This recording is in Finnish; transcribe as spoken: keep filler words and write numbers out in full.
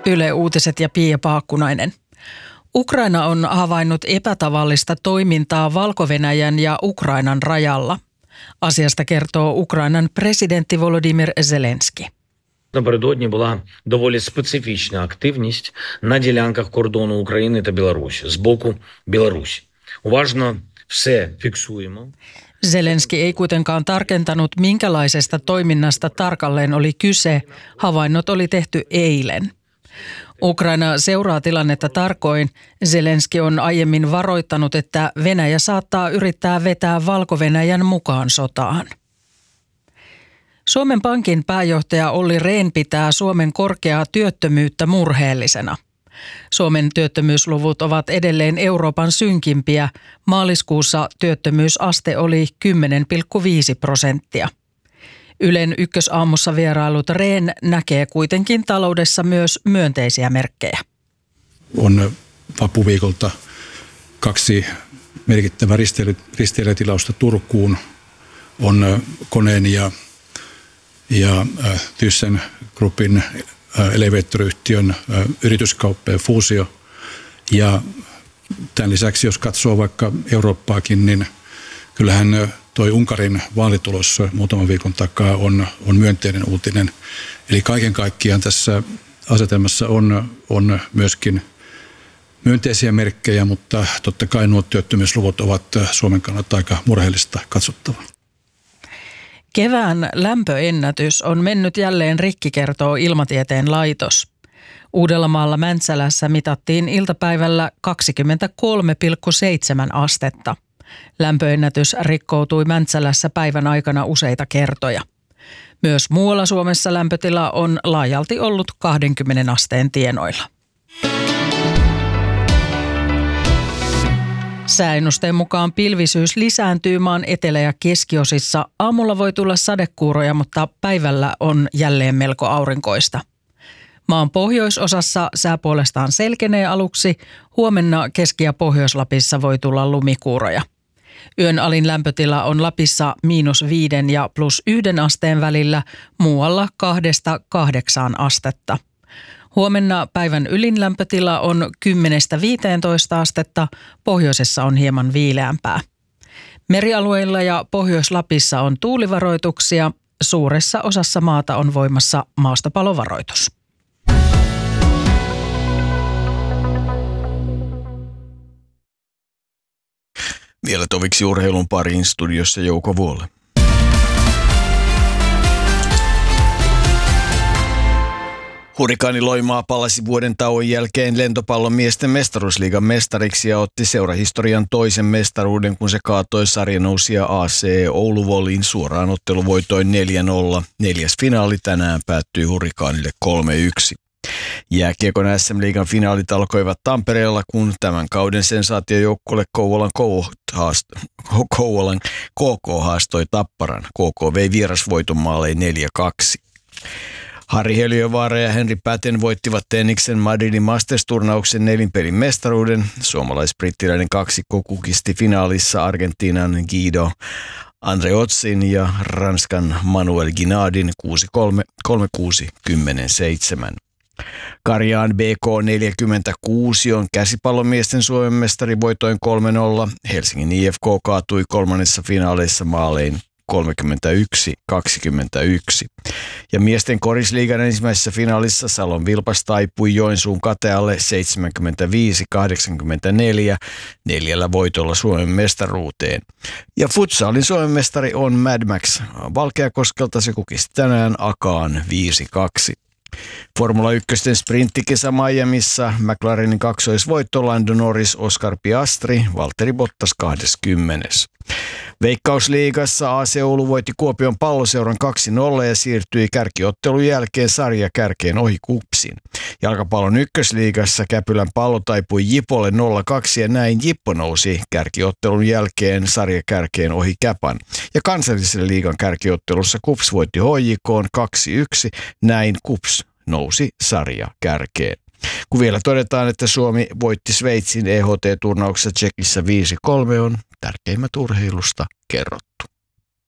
Yle Uutiset ja Pia Paakkunainen. Ukraina on havainnut epätavallista toimintaa Valko-Venäjän ja Ukrainan rajalla. Asiasta kertoo Ukrainan presidentti Volodymyr Zelenskyi. Напередодні була доволі специфічна активність на ділянках кордону України та Білорусі з боку Білорусі. Уважно все фіксуємо. Zelenskyi ei kuitenkaan tarkentanut, minkälaisesta toiminnasta tarkalleen oli kyse. Havainnot oli tehty eilen. Ukraina seuraa tilannetta tarkoin. Zelenskyi on aiemmin varoittanut, että Venäjä saattaa yrittää vetää Valko-Venäjän mukaan sotaan. Suomen Pankin pääjohtaja Olli Rehn pitää Suomen korkeaa työttömyyttä murheellisena. Suomen työttömyysluvut ovat edelleen Euroopan synkimpiä. Maaliskuussa työttömyysaste oli kymmenen pilkku viisi prosenttia. Ylen ykkösaamussa vierailut Rehn näkee kuitenkin taloudessa myös myönteisiä merkkejä. On vapuviikolta kaksi merkittävää risteily, risteilijätilausta Turkuun. On Koneen ja, ja äh, Thyssen Groupin äh, elevaattoriyhtiön äh, yrityskauppa ja fuusio. Ja tämän lisäksi, jos katsoo vaikka Eurooppaakin, niin kyllähän äh, toi Unkarin vaalitulos muutaman viikon takaa on, on myönteinen uutinen. Eli kaiken kaikkiaan tässä asetelmassa on, on myöskin myönteisiä merkkejä, mutta totta kai nuo työttömyysluvut ovat Suomen kannalta aika murheellista katsottavaa. Kevään lämpöennätys on mennyt jälleen rikki, kertoo Ilmatieteen laitos. Uudellamaalla Mäntsälässä mitattiin iltapäivällä kaksikymmentäkolme pilkku seitsemän astetta. Lämpöennätys rikkoutui Mäntsälässä päivän aikana useita kertoja. Myös muualla Suomessa lämpötila on laajalti ollut kaksikymmentä asteen tienoilla. Sääennusteen mukaan pilvisyys lisääntyy maan etelä- ja keskiosissa. Aamulla voi tulla sadekuuroja, mutta päivällä on jälleen melko aurinkoista. Maan pohjoisosassa sää puolestaan selkenee aluksi. Huomenna Keski- ja Pohjois-Lapissa voi tulla lumikuuroja. Yön alin lämpötila on Lapissa miinus viiden ja plus yhden asteen välillä, muualla kahdesta kahdeksaan astetta. Huomenna päivän ylin lämpötila on kymmenestä viiteentoista astetta, pohjoisessa on hieman viileämpää. Merialueilla ja Pohjois-Lapissa on tuulivaroituksia, suuressa osassa maata on voimassa maastopalovaroitus. Vielä toviksi urheilun pariin, studiossa Jouko Vuole. Hurrikaani Loimaa palasi vuoden tauon jälkeen lentopallon miesten mestaruusliigan mestariksi ja otti seurahistorian toisen mestaruuden, kun se kaatoi sarjanousia A C Oulu Volin suoraan otteluvoitoin neljä nolla. Neljäs finaali tänään päättyi Hurrikaanille kolme yksi. Jääkiekon S M-liigan finaalit alkoivat Tampereella, kun tämän kauden sensaatiojoukkueelle Kouvolan, Kouvolan K K haastoi Tapparan. K K vei vierasvoiton maalein neljä kaksi. Harri Heliövaara ja Henri Päten voittivat tenniksen Madridin Masters-turnauksen nelinpelin mestaruuden. Suomalais-brittiläinen kaksikko kukisti finaalissa Argentiinan Guido Andreotsin ja Ranskan Manuel Guinardin kuusi kolme, kolme kuusi, kymmenen seitsemän. Karjaan B K neljäkymmentäkuusi on käsipallomiesten Suomen mestari voitoin kolme nolla. Helsingin I F K kaatui kolmannessa finaaleissa maalein kolmekymmentäyksi kaksikymmentäyksi. Ja miesten korisliigan ensimmäisessä finaalissa Salon Vilpas taipui Joensuun Katealle seitsemänkymmentäviisi kahdeksankymmentäneljä neljällä voitolla Suomen mestaruuteen. Ja futsalin Suomen mestari on Mad Max Valkeakoskelta, se kukisti tänään Akaan viisi kaksi. Formula yksi sprinttikesä Miamissa, McLarenin kaksoisvoitto, Lando Norris, Oscar Piastri, Valtteri Bottas kaksikymmentä. Veikkausliigassa A C Oulu voitti Kuopion Palloseuran kaksi nolla ja siirtyi kärkiottelun jälkeen sarjakärkeen ohi Kupsin. Jalkapallon ykkösliigassa Käpylän Pallo taipui Jipolle nolla kaksi ja näin Jippo nousi kärkiottelun jälkeen sarjakärkeen ohi Käpan. Ja kansallisen liigan kärkiottelussa Kups voitti H J K:n kaksi yksi, näin Kups nousi sarjakärkeen. Kun vielä todetaan, että Suomi voitti Sveitsin E H T-turnauksessa Tšekissä viisi kolme, on tärkeimmät urheilusta kerrottu.